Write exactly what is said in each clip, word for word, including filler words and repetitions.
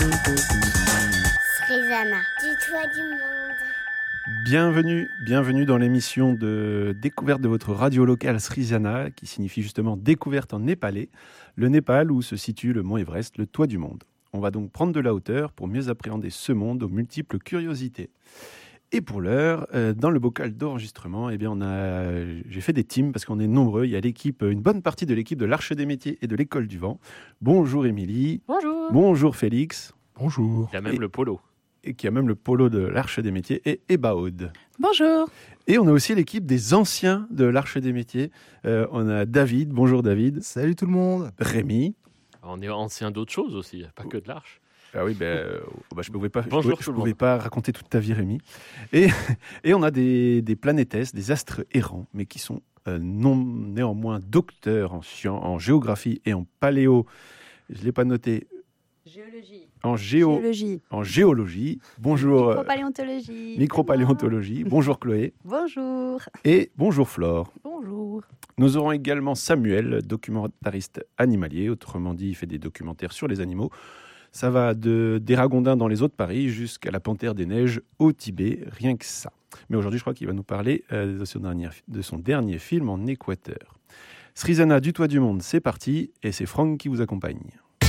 Srizana, du toit du monde. Bienvenue, bienvenue dans l'émission de découverte de votre radio locale Srizana, qui signifie justement découverte en népalais, le Népal où se situe le mont Everest, le toit du monde. On va donc prendre de la hauteur pour mieux appréhender ce monde aux multiples curiosités. Et pour l'heure, euh, dans le bocal d'enregistrement, eh bien on a, j'ai fait des teams parce qu'on est nombreux. Il y a l'équipe, une bonne partie de l'équipe de l'Arche des métiers et de l'École du vent. Bonjour Émilie. Bonjour. Bonjour Félix. Bonjour. Il y a même Et- le polo. Et qui a même le polo de l'Arche des métiers et Ebaud. Bonjour. Et on a aussi l'équipe des anciens de l'Arche des métiers. Euh, on a David. Bonjour David. Salut tout le monde. Rémi. On est ancien d'autres choses aussi, pas que de l'arche. Ah oui, ben, euh, bah, je ne pouvais, pas, je Bonjour pouvais, je tout le pouvais monde. pas raconter toute ta vie, Rémi. Et, et on a des, des planétesses, des astres errants, mais qui sont euh, non, néanmoins docteurs en, sciences, en géographie et en paléo. Je ne l'ai pas noté. Géologie. En, géo, Géologie. en géologie. Bonjour. euh, Micropaléontologie. Micropaléontologie. Bonjour Chloé. Bonjour. Et bonjour Flore. Bonjour. Nous aurons également Samuel, documentariste animalier. Autrement dit, il fait des documentaires sur les animaux. Ça va de, des ragondins dans les eaux de Paris jusqu'à la panthère des neiges au Tibet, rien que ça. Mais aujourd'hui, je crois qu'il va nous parler euh, de, son dernier, de son dernier film en Équateur. Srizana du toit du monde, c'est parti, et c'est Franck qui vous accompagne.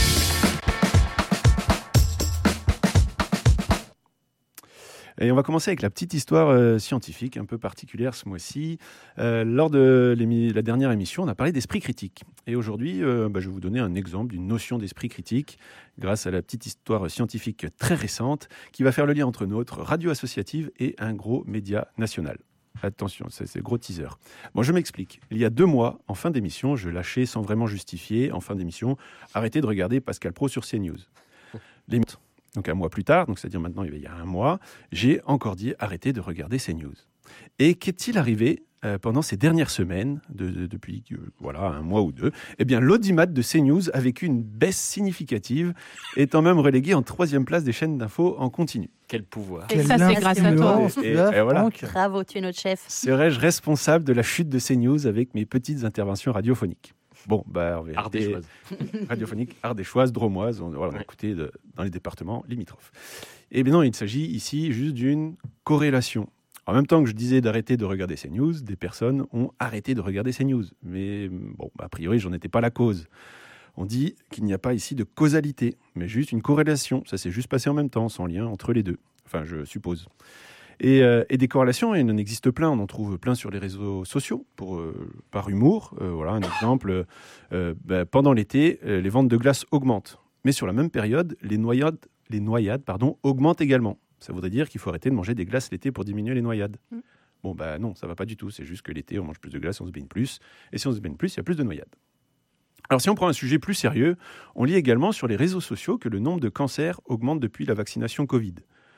Et on va commencer avec la petite histoire euh, scientifique un peu particulière ce mois-ci. Euh, lors de l'émi- la dernière émission, on a parlé d'esprit critique. Et aujourd'hui, euh, bah, je vais vous donner un exemple d'une notion d'esprit critique grâce à la petite histoire scientifique très récente qui va faire le lien entre notre radio associative et un gros média national. Attention, c'est, c'est gros teaser. Bon, je m'explique. Il y a deux mois, en fin d'émission, je lâchais sans vraiment justifier, en fin d'émission, arrêtez de regarder Pascal Pro sur CNews. Les... Donc un mois plus tard, donc c'est-à-dire maintenant il y a un mois, j'ai encore dit arrêtez de regarder CNews. Et qu'est-il arrivé euh, pendant ces dernières semaines, de, de- depuis euh, voilà, un mois ou deux? Eh bien, l'audimat de CNews a vécu une baisse significative, étant même relégué en troisième place des chaînes d'infos en continu. Quel pouvoir. Et ça, c'est grâce à toi. influence, Et- là, et voilà. Franck. Bravo, tu es notre chef. Serais-je responsable de la chute de CNews avec mes petites interventions radiophoniques? Bon, bah, en vérité, Ardéchoise. radiophonique, ardéchoise, dromoise, on, voilà, on a Ouais. écouté de- dans les départements limitrophes. Et bien non, il s'agit ici juste d'une corrélation. En même temps que je disais d'arrêter de regarder CNews, des personnes ont arrêté de regarder CNews. Mais bon, a priori, j'en étais pas la cause. On dit qu'il n'y a pas ici de causalité, mais juste une corrélation. Ça s'est juste passé en même temps, sans lien entre les deux. Enfin, je suppose. Et, euh, et des corrélations, il en existe plein. On en trouve plein sur les réseaux sociaux, pour, euh, par humour. Euh, voilà un exemple. Euh, ben, pendant l'été, euh, les ventes de glace augmentent. Mais sur la même période, les noyades, les noyades pardon, augmentent également. Ça voudrait dire qu'il faut arrêter de manger des glaces l'été pour diminuer les noyades. Mm. Bon, bah non, ça va pas du tout. C'est juste que l'été, on mange plus de glace, on se baigne plus. Et si on se baigne plus, il y a plus de noyades. Alors, si on prend un sujet plus sérieux, on lit également sur les réseaux sociaux que le nombre de cancers augmente depuis la vaccination Covid.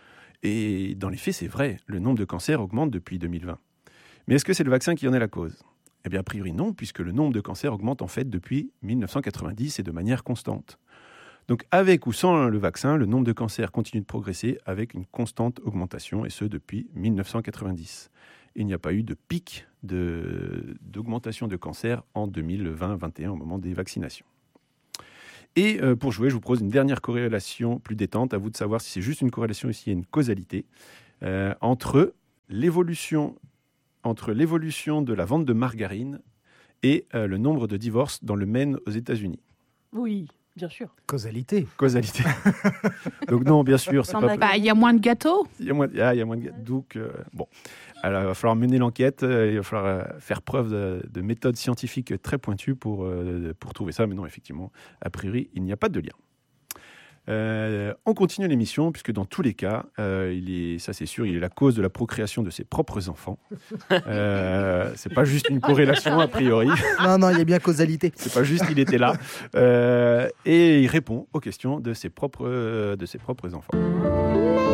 Et dans les faits, c'est vrai, le nombre de cancers augmente depuis deux mille vingt. Mais est-ce que c'est le vaccin qui en est la cause? Eh bien, a priori non, puisque le nombre de cancers augmente en fait depuis mille neuf cent quatre-vingt-dix et de manière constante. Donc, avec ou sans le vaccin, le nombre de cancers continue de progresser avec une constante augmentation, et ce depuis mille neuf cent quatre-vingt-dix. Il n'y a pas eu de pic de, d'augmentation de cancers en deux mille vingt deux mille vingt et un au moment des vaccinations. Et euh, pour jouer, je vous propose une dernière corrélation plus détente. À vous de savoir si c'est juste une corrélation ou s'il y a une causalité euh, entre l'évolution, entre l'évolution de la vente de margarine et euh, le nombre de divorces dans le Maine aux États-Unis. Oui, bien sûr. Causalité. Causalité. Donc non, bien sûr, c'est T'en pas. as- Bah, il y a moins de gâteaux. Il y a moins, de- ah, il y a moins de. Donc euh, bon, alors il va falloir mener l'enquête. euh, il va falloir euh, faire preuve de, de méthodes scientifiques très pointues pour euh, pour trouver ça. Mais non, effectivement, a priori, il n'y a pas de lien. Euh, on continue l'émission puisque dans tous les cas, euh, il est, ça c'est sûr, il est la cause de la procréation de ses propres enfants. Euh, c'est pas juste une corrélation a priori. Non, non, il y a bien causalité. C'est pas juste il était là. Euh, et il répond aux questions de ses propres, de ses propres enfants.